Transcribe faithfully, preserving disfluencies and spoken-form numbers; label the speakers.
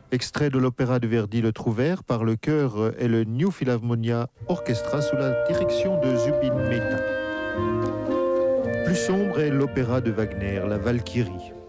Speaker 1: Extrait de l'opéra de Verdi Le Trouvère par le chœur et le New Philharmonia Orchestra sous la direction de Zubin Mehta. Plus sombre est l'opéra de Wagner, La Valkyrie.